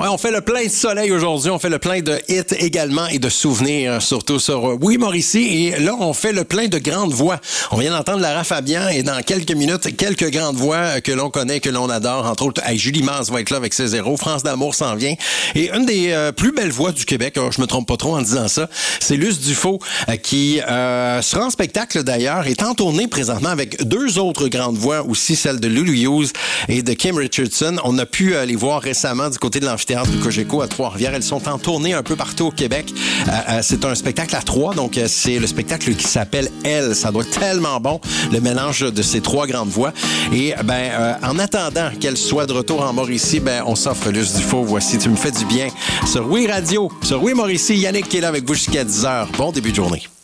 Ouais, on fait le plein de soleil aujourd'hui, on fait le plein de hits également et de souvenirs, surtout sur Oui Mauricie. Et là, on fait le plein de grandes voix. On vient d'entendre Lara Fabian et dans quelques minutes, quelques grandes voix que l'on connaît, que l'on adore. Entre autres, Julie Masse va être là avec ses zéros. France d'amour s'en vient. Et une des plus belles voix du Québec, je me trompe pas trop en disant ça, c'est Luce Dufault qui sera en spectacle d'ailleurs, est en tournée présentement avec deux autres grandes voix aussi, celle de Lulu Hughes et de Kim Richardson. On a pu les voir récemment du côté de l'amphithéâtre du Cogeco à Trois-Rivières. Elles sont en tournée un peu partout au Québec. C'est un spectacle à trois, donc c'est le spectacle qui s'appelle Elle. Ça doit être tellement bon, le mélange de ces trois grandes voix. Et en attendant qu'elle soit de retour en Mauricie, on s'offre Luce Dufault. Voici Tu me fais du bien sur Oui Radio, sur Oui Mauricie. Yannick qui est là avec vous jusqu'à 10h. Bon début de journée.